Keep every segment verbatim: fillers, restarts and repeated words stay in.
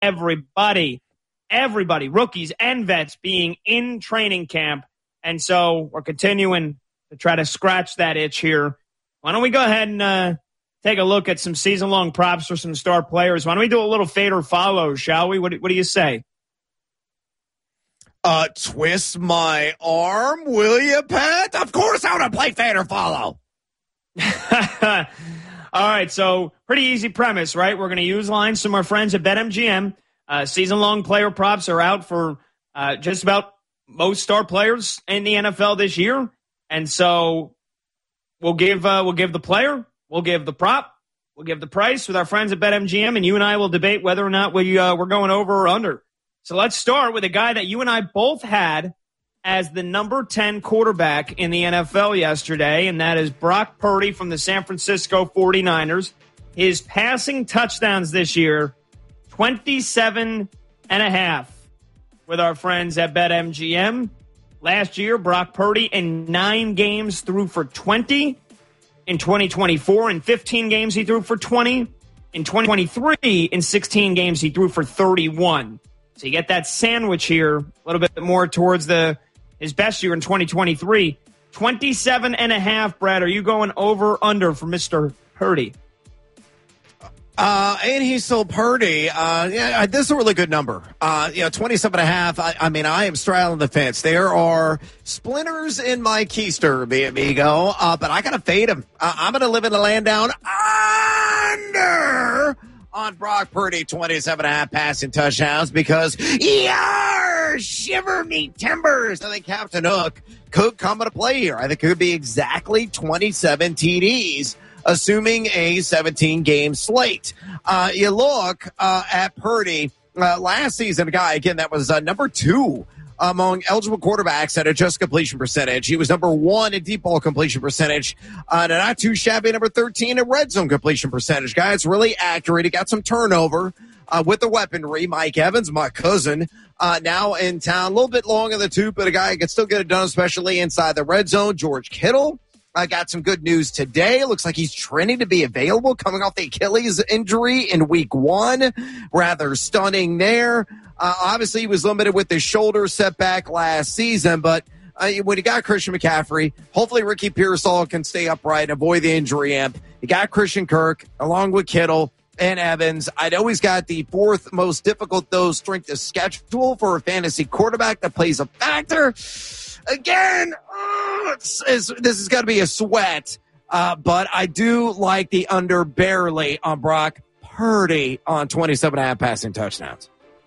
everybody, everybody, rookies and vets being in training camp. And so we're continuing to try to scratch that itch here. Why don't we go ahead and uh, take a look at some season-long props for some star players? Why don't we do a little fade or follow, shall we? What, what do you say? Uh, twist my arm, will you, Pat? Of course I want to play fade or follow. All right, so pretty easy premise, right? We're going to use lines from our friends at BetMGM. Uh, season-long player props are out for uh, just about most star players in the N F L this year. And so we'll give uh, we'll give the player, we'll give the prop, we'll give the price with our friends at BetMGM, and you and I will debate whether or not we, uh, we're going over or under. So let's start with a guy that you and I both had as the number ten quarterback in the N F L yesterday, and that is Brock Purdy from the San Francisco forty-niners. His passing touchdowns this year, twenty-seven and a half with our friends at BetMGM. Last year, Brock Purdy in nine games threw for twenty. In twenty twenty-four, in fifteen games, he threw for twenty. In twenty twenty-three, in sixteen games, he threw for thirty-one. So you get that sandwich here, a little bit more towards the his best year in twenty twenty-three. twenty-seven and a half, Brad. Are you going over under for Mister Purdy? Uh, and he's still Purdy. Uh, yeah, this is a really good number. Uh, you know, twenty-seven and a half. I, I mean, I am straddling the fence. There are splinters in my keister, mi amigo. Uh, but I got to fade him. Uh, I'm going to live in the land down under on Brock Purdy, twenty-seven and a half passing touchdowns because, yar, shiver me timbers. I think Captain Hook could come into play here. I think it could be exactly twenty-seven T Ds. Assuming a seventeen-game slate. Uh, you look uh, at Purdy uh, last season, a guy, again, that was uh, number two among eligible quarterbacks at adjusted completion percentage. He was number one in deep ball completion percentage, uh, and not too shabby, number thirteen in red zone completion percentage. Guy, it's really accurate. He got some turnover uh, with the weaponry. Mike Evans, my cousin, uh, now in town. A little bit long in the tooth, but a guy who can still get it done, especially inside the red zone. George Kittle. I got some good news today. Looks like he's trending to be available coming off the Achilles injury in week one. Rather stunning there. Uh, obviously, he was limited with his shoulder setback last season, but uh, when you got Christian McCaffrey, hopefully Ricky Pearsall can stay upright and avoid the injury imp. You got Christian Kirk along with Kittle and Evans. I know he's got the fourth most difficult, though, strength of schedule for a fantasy quarterback that plays a factor. Again, oh, it's, it's, this has got to be a sweat, uh, but I do like the under barely on Brock Purdy on twenty-seven and a half passing touchdowns.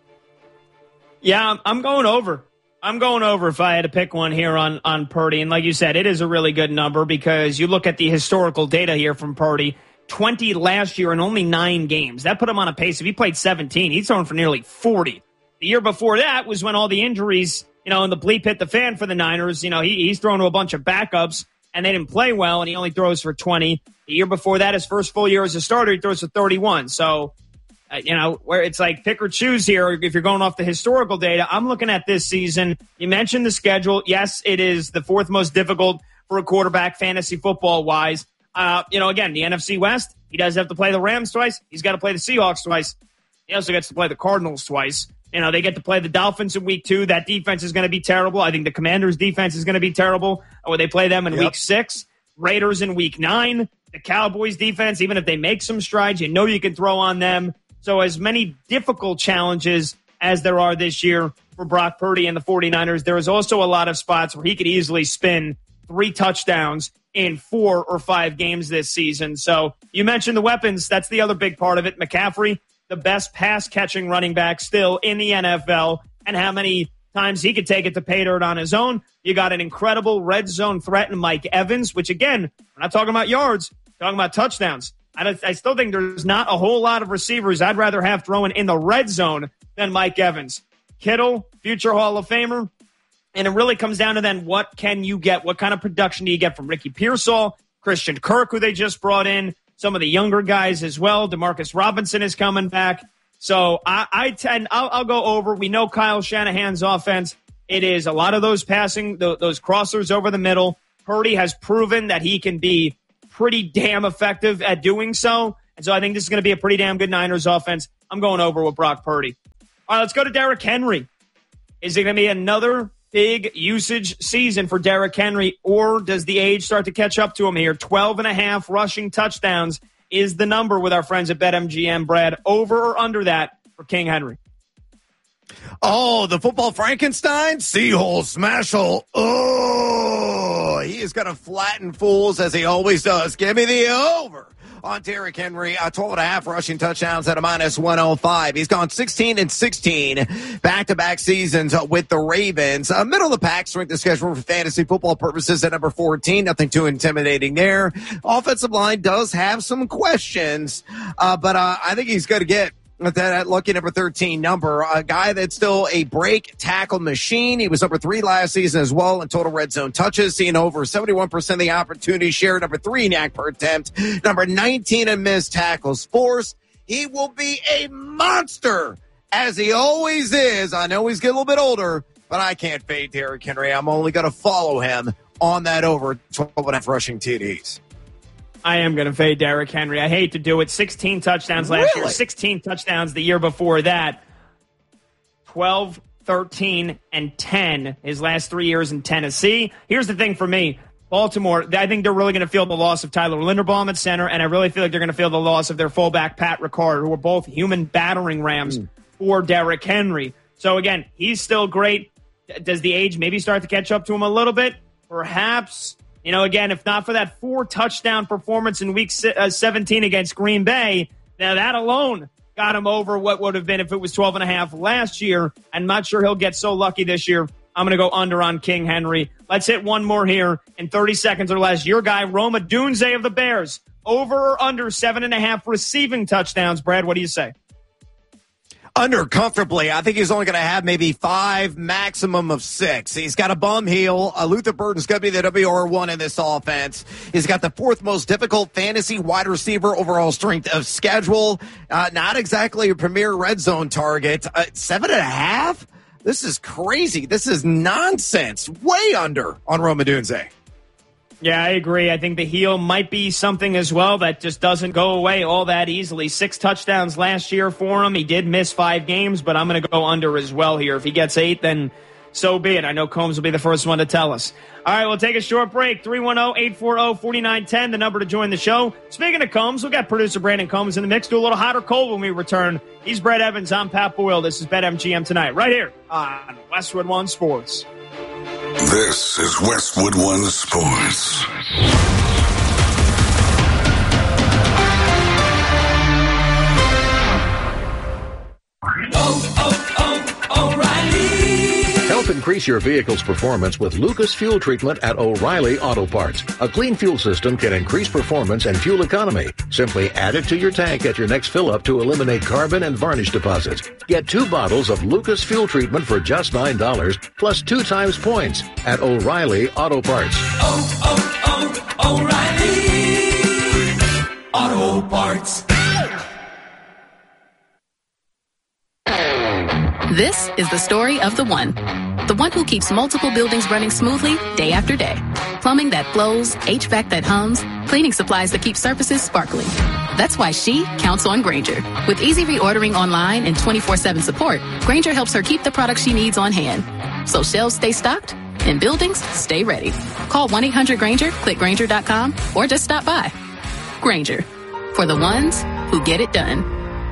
Yeah, I'm going over. I'm going over if I had to pick one here on, on Purdy. And like you said, it is a really good number because you look at the historical data here from Purdy. twenty last year in only nine games. That put him on a pace. If he played seventeen, he's throwing for nearly forty. The year before that was when all the injuries, you know, and the bleep hit the fan for the Niners. You know, he, he's thrown to a bunch of backups, and they didn't play well, and he only throws for twenty. The year before that, his first full year as a starter, he throws for thirty-one. So, uh, you know, where it's like pick or choose here if you're going off the historical data. I'm looking at this season. You mentioned the schedule. Yes, it is the fourth most difficult for a quarterback fantasy football-wise. Uh, you know, again, the N F C West, he does have to play the Rams twice. He's got to play the Seahawks twice. He also gets to play the Cardinals twice. You know, they get to play the Dolphins in week two. That defense is going to be terrible. I think the Commanders' defense is going to be terrible when they play them in yep. week six. Raiders in week nine. The Cowboys' defense, even if they make some strides, you know you can throw on them. So as many difficult challenges as there are this year for Brock Purdy and the forty-niners, there is also a lot of spots where he could easily spin three touchdowns in four or five games this season. So you mentioned the weapons. That's the other big part of it. McCaffrey, the best pass-catching running back still in the N F L, and how many times he could take it to pay dirt on his own. You got an incredible red zone threat in Mike Evans, which, again, we're not talking about yards, we're talking about touchdowns. I, don't, I still think there's not a whole lot of receivers I'd rather have throwing in the red zone than Mike Evans. Kittle, future Hall of Famer, and it really comes down to then what can you get? What kind of production do you get from Ricky Pearsall, Christian Kirk, who they just brought in, some of the younger guys as well. Demarcus Robinson is coming back. So I, I tend, I'll, I'll go over. We know Kyle Shanahan's offense. It is a lot of those passing, th- those crossers over the middle. Purdy has proven that he can be pretty damn effective at doing so. And so I think this is going to be a pretty damn good Niners offense. I'm going over with Brock Purdy. All right, let's go to Derrick Henry. Is it going to be another big usage season for Derrick Henry, or does the age start to catch up to him here? twelve and a half rushing touchdowns is the number with our friends at BetMGM. Brad, over or under that for King Henry? Oh, the football Frankenstein? Seahole, smashhole. Oh, he is going to flatten fools as he always does. Give me the over on Derrick Henry. Uh, twelve and a half rushing touchdowns at a minus one oh five. He's gone sixteen and sixteen back-to-back seasons uh, with the Ravens. Uh, middle of the pack, strength of schedule for fantasy football purposes at number fourteen. Nothing too intimidating there. Offensive line does have some questions, uh, but uh, I think he's going to get that lucky number thirteen number, a guy that's still a break tackle machine. He was number three last season as well in total red zone touches, seeing over seventy-one percent of the opportunity share, number three in yak per attempt, number nineteen in missed tackles forced. He will be a monster, as he always is. I know he's getting a little bit older, but I can't fade Derrick Henry. I'm only going to follow him on that over twelve and a half rushing T Ds. I am going to fade Derrick Henry. I hate to do it. sixteen touchdowns last really? year, sixteen touchdowns the year before that. twelve, thirteen, and ten his last three years in Tennessee. Here's the thing for me. Baltimore, I think they're really going to feel the loss of Tyler Linderbaum at center, and I really feel like they're going to feel the loss of their fullback, Pat Ricard, who are both human battering rams mm. for Derrick Henry. So, again, he's still great. Does the age maybe start to catch up to him a little bit? Perhaps. You know, again, if not for that four-touchdown performance in Week seventeen against Green Bay, now that alone got him over what would have been if it was twelve and a half last year. I'm not sure he'll get so lucky this year. I'm going to go under on King Henry. Let's hit one more here in thirty seconds or less. Your guy, Roma Dunze of the Bears, over or under seven and a half receiving touchdowns. Brad, what do you say? Under comfortably. I think he's only going to have maybe five, maximum of six. He's got a bum heel. Uh, Luther Burton's going to be the W R one in this offense. He's got the fourth most difficult fantasy wide receiver overall strength of schedule. Uh, not exactly a premier red zone target. Uh, seven and a half? This is crazy. This is nonsense. Way under on Roma Dunze. Yeah, I agree. I think the heel might be something as well that just doesn't go away all that easily. Six touchdowns last year for him. He did miss five games, but I'm going to go under as well here. If he gets eight, then so be it. I know Combs will be the first one to tell us. All right, we'll take a short break. three one zero, eight four zero, four nine one zero, the number to join the show. Speaking of Combs, we'll get producer Brandon Combs in the mix. Do a little hot or cold when we return. He's Brett Evans. I'm Pat Boyle. This is BetMGM Tonight, right here on Westwood One Sports. This is Westwood One Sports. Oh, oh, oh, O'Reilly. Help increase your vehicle's performance with Lucas Fuel Treatment at O'Reilly Auto Parts. A clean fuel system can increase performance and fuel economy. Simply add it to your tank at your next fill-up to eliminate carbon and varnish deposits. Get two bottles of Lucas Fuel Treatment for just nine dollars, plus two times points at O'Reilly Auto Parts. Oh, oh, oh, O'Reilly Auto Parts. This is the story of the one. The one who keeps multiple buildings running smoothly day after day. Plumbing that flows, H V A C that hums, cleaning supplies that keep surfaces sparkling. That's why she counts on Grainger. With easy reordering online and twenty-four seven support, Grainger helps her keep the products she needs on hand. So shelves stay stocked and buildings stay ready. Call one eight hundred Grainger, click Grainger dot com, or just stop by. Grainger, for the ones who get it done.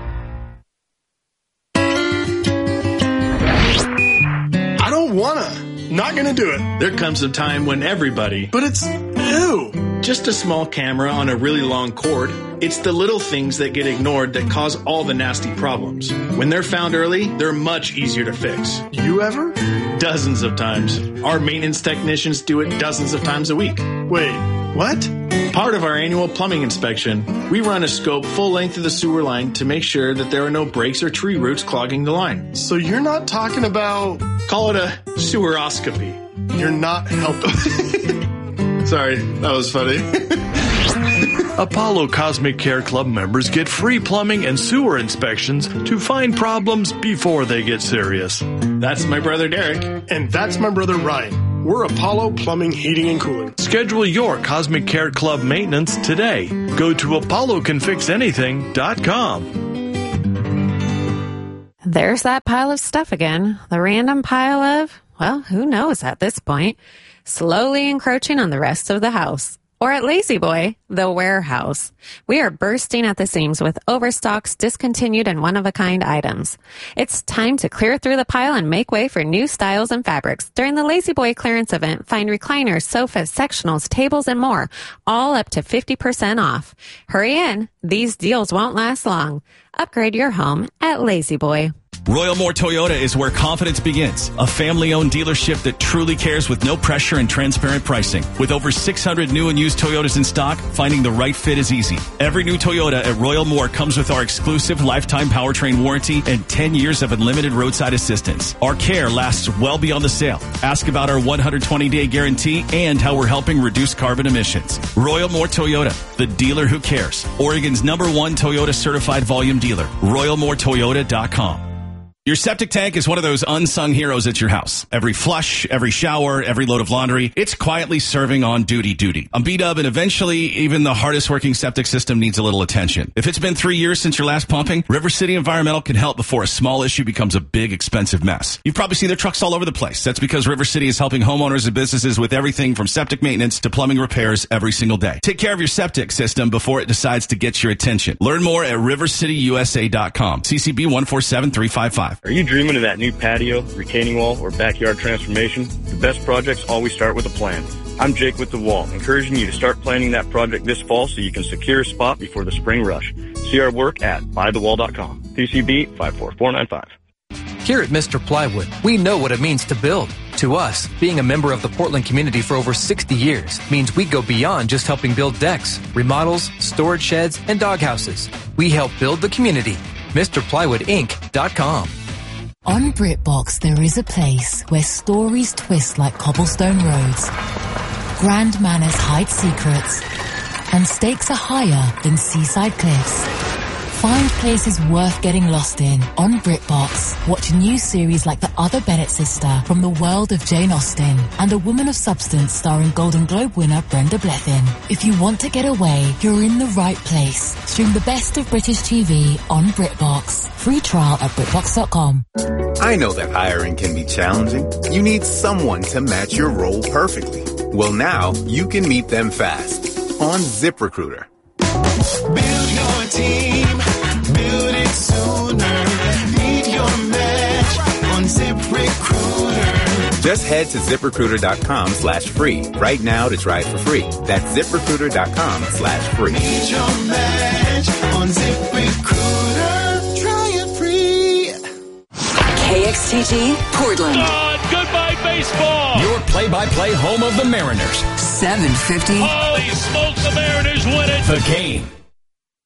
I don't wanna. Not gonna do it. There comes a time when everybody... But it's... Ew. Just a small camera on a really long cord. It's the little things that get ignored that cause all the nasty problems. When they're found early, they're much easier to fix. You ever? Dozens of times. Our maintenance technicians do it dozens of times a week. Wait, what? Part of our annual plumbing inspection, we run a scope full length of the sewer line to make sure that there are no breaks or tree roots clogging the line. So you're not talking about... Call it a seweroscopy. You're not helping. Sorry, that was funny. Apollo Cosmic Care Club members get free plumbing and sewer inspections to find problems before they get serious. That's my brother Derek. And that's my brother Ryan. We're Apollo Plumbing, Heating, and Cooling. Schedule your Cosmic Care Club maintenance today. Go to apollo can fix anything dot com. There's that pile of stuff again. The random pile of, well, who knows at this point, slowly encroaching on the rest of the house. Or at Lazy Boy, the warehouse. We are bursting at the seams with overstocks, discontinued, and one-of-a-kind items. It's time to clear through the pile and make way for new styles and fabrics. During the Lazy Boy clearance event, find recliners, sofas, sectionals, tables, and more, all up to fifty percent off. Hurry in. These deals won't last long. Upgrade your home at Lazy Boy. Royal Moore Toyota is where confidence begins. A family-owned dealership that truly cares with no pressure and transparent pricing. With over six hundred new and used Toyotas in stock, finding the right fit is easy. Every new Toyota at Royal Moore comes with our exclusive lifetime powertrain warranty and ten years of unlimited roadside assistance. Our care lasts well beyond the sale. Ask about our one hundred twenty day guarantee and how we're helping reduce carbon emissions. Royal Moore Toyota, the dealer who cares. Oregon's number one Toyota certified volume dealer. royal moore toyota dot com. Your septic tank is one of those unsung heroes at your house. Every flush, every shower, every load of laundry, it's quietly serving on duty duty. I'm B-Dub, and eventually, even the hardest working septic system needs a little attention. If it's been three years since your last pumping, River City Environmental can help before a small issue becomes a big, expensive mess. You've probably seen their trucks all over the place. That's because River City is helping homeowners and businesses with everything from septic maintenance to plumbing repairs every single day. Take care of your septic system before it decides to get your attention. Learn more at river city u s a dot com. C C B one four seven three five five. Are you dreaming of that new patio, retaining wall, or backyard transformation? The best projects always start with a plan. I'm Jake with The Wall, encouraging you to start planning that project this fall so you can secure a spot before the spring rush. See our work at buy the wall dot com. P C B five four four nine five. Here at Mister Plywood, we know what it means to build. To us, being a member of the Portland community for over sixty years means we go beyond just helping build decks, remodels, storage sheds, and doghouses. We help build the community. Mr Plywood Inc dot com. On BritBox, there is a place where stories twist like cobblestone roads, grand manners hide secrets, and stakes are higher than seaside cliffs. Find places worth getting lost in on BritBox. Watch new series like The Other Bennett Sister from the world of Jane Austen and A Woman of Substance starring Golden Globe winner Brenda Blethyn. If you want to get away, you're in the right place. Stream the best of British T V on BritBox. Free trial at brit box dot com. I know that hiring can be challenging. You need someone to match your role perfectly. Well, now you can meet them fast on ZipRecruiter. Build your team, build it sooner. Meet your match on ZipRecruiter. Just head to ZipRecruiter.com slash free right now to try it for free. That's ZipRecruiter.com slash free. Meet your match on ZipRecruiter. Try it free. K X T G, Portland. God, goodbye baseball. Your play-by-play home of the Mariners. seven fifty. Holy smokes, the Mariners win it. The Game.